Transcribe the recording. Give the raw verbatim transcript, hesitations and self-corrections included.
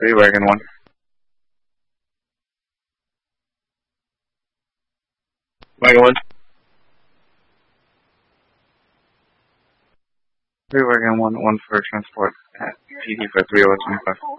three wagon one. Wagon one. Three wagon one, one for transport at P D for three oh twenty five.